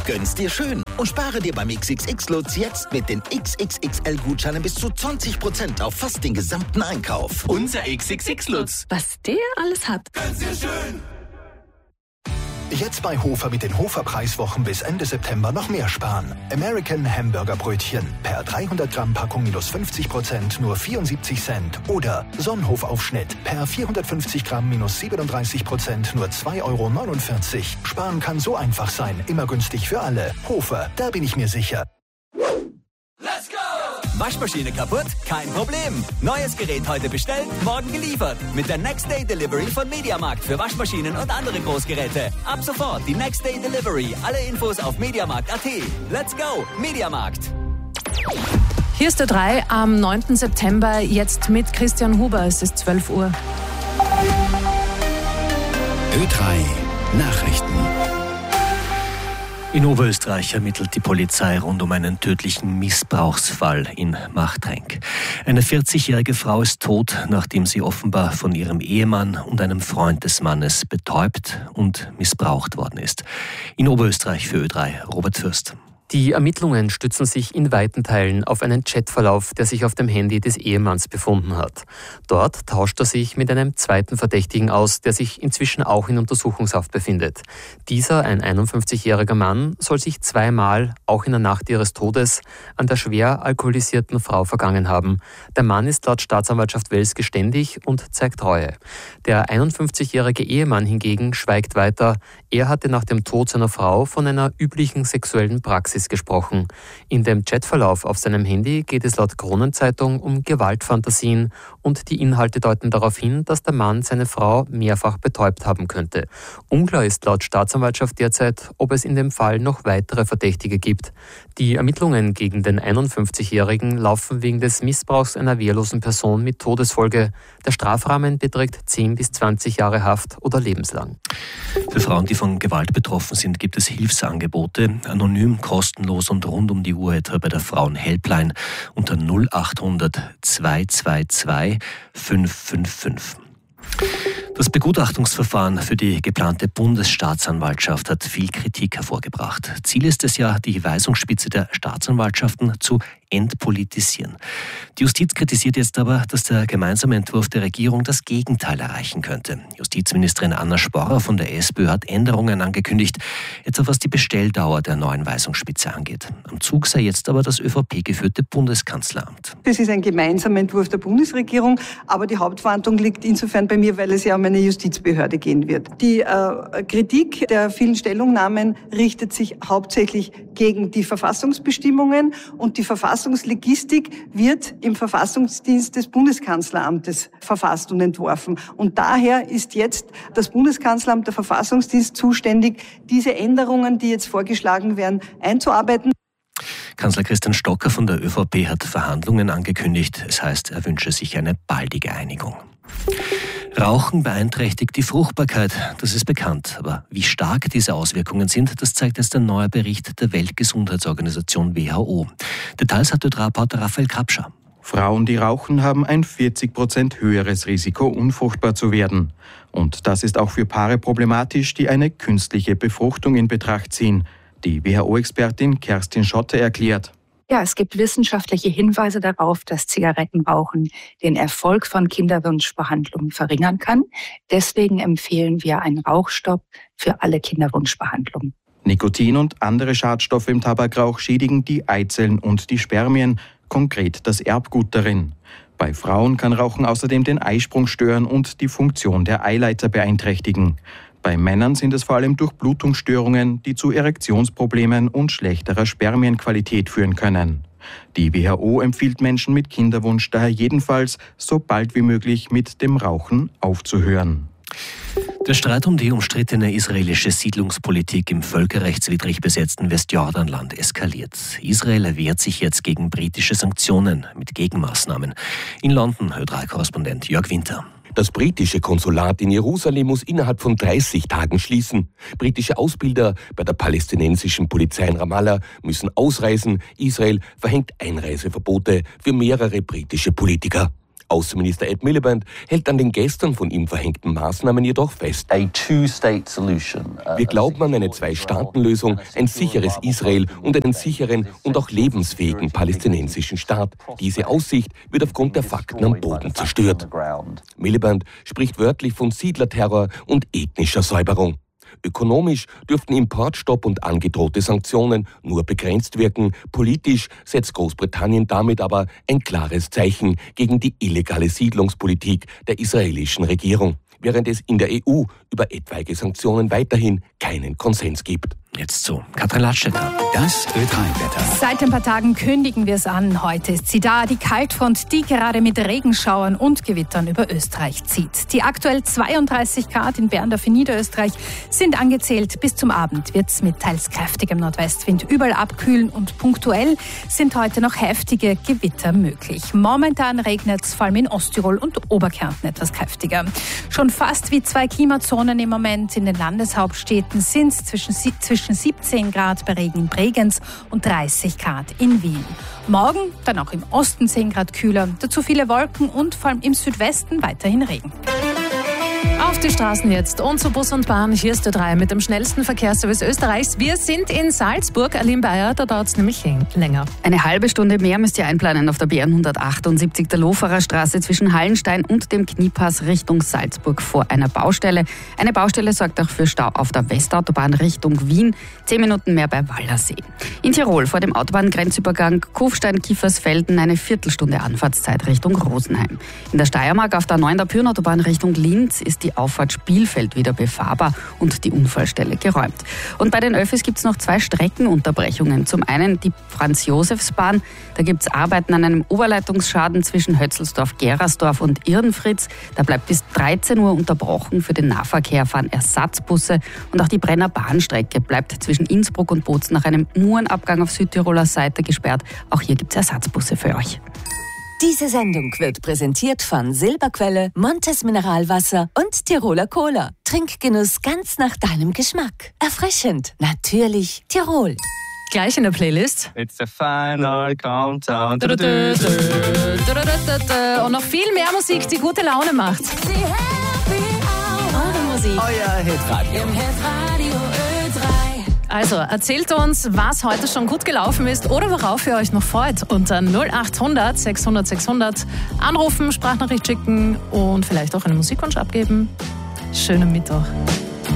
Gönn's dir schön und spare dir beim XXX-Lutz jetzt mit den XXXL-Gutscheinen bis zu 20% auf fast den gesamten Einkauf. Unser XXX-Lutz. Was der alles hat. Gönn's dir schön. Jetzt bei Hofer mit den Hofer-Preiswochen bis Ende September noch mehr sparen. American Hamburger Brötchen per 300 Gramm Packung minus 50% nur 74 Cent. Oder Sonnenhof-Aufschnitt per 450 Gramm minus 37% nur 2,49 €. Sparen kann so einfach sein. Immer günstig für alle. Hofer, da bin ich mir sicher. Let's go! Waschmaschine kaputt? Kein Problem. Neues Gerät heute bestellt, morgen geliefert. Mit der Next Day Delivery von Mediamarkt für Waschmaschinen und andere Großgeräte. Ab sofort die Next Day Delivery. Alle Infos auf mediamarkt.at. Let's go, Mediamarkt. Hier ist der 3 am 9. September, jetzt mit Christian Huber. Es ist 12 Uhr. Ö3 Nachrichten. In Oberösterreich ermittelt die Polizei rund um einen tödlichen Missbrauchsfall in Machtrenk. Eine 40-jährige Frau ist tot, nachdem sie offenbar von ihrem Ehemann und einem Freund des Mannes betäubt und missbraucht worden ist. In Oberösterreich für Ö3, Robert Fürst. Die Ermittlungen stützen sich in weiten Teilen auf einen Chatverlauf, der sich auf dem Handy des Ehemanns befunden hat. Dort tauscht er sich mit einem zweiten Verdächtigen aus, der sich inzwischen auch in Untersuchungshaft befindet. Dieser, ein 51-jähriger Mann, soll sich zweimal, auch in der Nacht ihres Todes, an der schwer alkoholisierten Frau vergangen haben. Der Mann ist laut Staatsanwaltschaft Wels geständig und zeigt Treue. Der 51-jährige Ehemann hingegen schweigt weiter. Er hatte nach dem Tod seiner Frau von einer üblichen sexuellen Praxis gesprochen. In dem Chatverlauf auf seinem Handy geht es laut Kronenzeitung um Gewaltfantasien und die Inhalte deuten darauf hin, dass der Mann seine Frau mehrfach betäubt haben könnte. Unklar ist laut Staatsanwaltschaft derzeit, ob es in dem Fall noch weitere Verdächtige gibt. Die Ermittlungen gegen den 51-Jährigen laufen wegen des Missbrauchs einer wehrlosen Person mit Todesfolge. Der Strafrahmen beträgt 10 bis 20 Jahre Haft oder lebenslang. Für Frauen, die von Gewalt betroffen sind, gibt es Hilfsangebote, anonym, kostenlos und rund um die Uhr, etwa bei der Frauen-Helpline unter 0800 222 555. Das Begutachtungsverfahren für die geplante Bundesstaatsanwaltschaft hat viel Kritik hervorgebracht. Ziel ist es ja, die Weisungsspitze der Staatsanwaltschaften zu entpolitisieren. Die Justiz kritisiert jetzt aber, dass der gemeinsame Entwurf der Regierung das Gegenteil erreichen könnte. Justizministerin Anna Sporrer von der SPÖ hat Änderungen angekündigt, etwa was die Bestelldauer der neuen Weisungsspitze angeht. Am Zug sei jetzt aber das ÖVP-geführte Bundeskanzleramt. Das ist ein gemeinsamer Entwurf der Bundesregierung, aber die Hauptverantwortung liegt insofern bei mir, weil es ja um eine Justizbehörde gehen wird. Die Kritik der vielen Stellungnahmen richtet sich hauptsächlich gegen die Verfassungsbestimmungen und die Verfassungslegistik wird im Verfassungsdienst des Bundeskanzleramtes verfasst und entworfen. Und daher ist jetzt das Bundeskanzleramt, der Verfassungsdienst zuständig, diese Änderungen, die jetzt vorgeschlagen werden, einzuarbeiten. Kanzler Christian Stocker von der ÖVP hat Verhandlungen angekündigt. Es heißt, er wünsche sich eine baldige Einigung. Rauchen beeinträchtigt die Fruchtbarkeit, das ist bekannt. Aber wie stark diese Auswirkungen sind, das zeigt jetzt ein neuer Bericht der Weltgesundheitsorganisation WHO. Details hat Ö3-Reporter Raphael Krapscher. Frauen, die rauchen, haben ein 40% höheres Risiko, unfruchtbar zu werden. Und das ist auch für Paare problematisch, die eine künstliche Befruchtung in Betracht ziehen. Die WHO-Expertin Kerstin Schotte erklärt: Ja, es gibt wissenschaftliche Hinweise darauf, dass Zigarettenrauchen den Erfolg von Kinderwunschbehandlungen verringern kann. Deswegen empfehlen wir einen Rauchstopp für alle Kinderwunschbehandlungen. Nikotin und andere Schadstoffe im Tabakrauch schädigen die Eizellen und die Spermien, konkret das Erbgut darin. Bei Frauen kann Rauchen außerdem den Eisprung stören und die Funktion der Eileiter beeinträchtigen. Bei Männern sind es vor allem Durchblutungsstörungen, die zu Erektionsproblemen und schlechterer Spermienqualität führen können. Die WHO empfiehlt Menschen mit Kinderwunsch daher jedenfalls, so bald wie möglich mit dem Rauchen aufzuhören. Der Streit um die umstrittene israelische Siedlungspolitik im völkerrechtswidrig besetzten Westjordanland eskaliert. Israel wehrt sich jetzt gegen britische Sanktionen mit Gegenmaßnahmen. In London, Ö3-Korrespondent Jörg Winter. Das britische Konsulat in Jerusalem muss innerhalb von 30 Tagen schließen. Britische Ausbilder bei der palästinensischen Polizei in Ramallah müssen ausreisen. Israel verhängt Einreiseverbote für mehrere britische Politiker. Außenminister Ed Miliband hält an den gestern von ihm verhängten Maßnahmen jedoch fest. Wir glauben an eine Zwei-Staaten-Lösung, ein sicheres Israel und einen sicheren und auch lebensfähigen palästinensischen Staat. Diese Aussicht wird aufgrund der Fakten am Boden zerstört. Miliband spricht wörtlich von Siedlerterror und ethnischer Säuberung. Ökonomisch dürften Importstopp und angedrohte Sanktionen nur begrenzt wirken. Politisch setzt Großbritannien damit aber ein klares Zeichen gegen die illegale Siedlungspolitik der israelischen Regierung, während es in der EU über etwaige Sanktionen weiterhin keinen Konsens gibt. Jetzt zu Katrin Ladstätter. Das Ö3-Wetter. Seit ein paar Tagen kündigen wir es an. Heute ist sie da, die Kaltfront, die gerade mit Regenschauern und Gewittern über Österreich zieht. Die aktuell 32 Grad in Berndorf in Niederösterreich sind angezählt. Bis zum Abend wird es mit teils kräftigem Nordwestwind überall abkühlen und punktuell sind heute noch heftige Gewitter möglich. Momentan regnet es vor allem in Osttirol und Oberkärnten etwas kräftiger. Schon fast wie 2 Klimazonen im Moment in den Landeshauptstädten sind es zwischen 17 Grad bei Regen in Bregenz und 30 Grad in Wien. Morgen dann auch im Osten 10 Grad kühler, dazu viele Wolken und vor allem im Südwesten weiterhin Regen. Auf die Straßen jetzt und zu Bus und Bahn. Hier ist der 3 mit dem schnellsten Verkehrsservice Österreichs. Wir sind in Salzburg. Aline Bayer, da dauert es nämlich länger. Eine halbe Stunde mehr müsst ihr einplanen auf der BR 178 der Loferer Straße zwischen Hallenstein und dem Kniepass Richtung Salzburg vor einer Baustelle. Eine Baustelle sorgt auch für Stau auf der Westautobahn Richtung Wien. 10 Minuten mehr bei Wallersee. In Tirol vor dem Autobahngrenzübergang Kufstein-Kiefersfelden eine Viertelstunde Anfahrtszeit Richtung Rosenheim. In der Steiermark auf der 9. Pyrnenautobahn Richtung Linz ist die Auffahrt Spielfeld wieder befahrbar und die Unfallstelle geräumt. Und bei den Öffis gibt es noch 2 Streckenunterbrechungen. Zum einen die Franz-Josefs-Bahn. Da gibt es Arbeiten an einem Oberleitungsschaden zwischen Hötzelsdorf, Gerersdorf und Irdenfritz. Da bleibt bis 13 Uhr unterbrochen. Für den Nahverkehr fahren Ersatzbusse. Und auch die Brenner Bahnstrecke bleibt zwischen Innsbruck und Bozen nach einem Murenabgang auf Südtiroler Seite gesperrt. Auch hier gibt es Ersatzbusse für euch. Diese Sendung wird präsentiert von Silberquelle, Montes Mineralwasser und Tiroler Cola. Trinkgenuss ganz nach deinem Geschmack. Erfrischend, natürlich Tirol. Gleich in der Playlist. It's the final countdown. Und noch viel mehr Musik, die gute Laune macht. Eure Musik. Euer Hitradio. Im Hitradio Ö3. Also, erzählt uns, was heute schon gut gelaufen ist oder worauf ihr euch noch freut. Unter 0800 600 600 anrufen, Sprachnachricht schicken und vielleicht auch einen Musikwunsch abgeben. Schönen Mittwoch.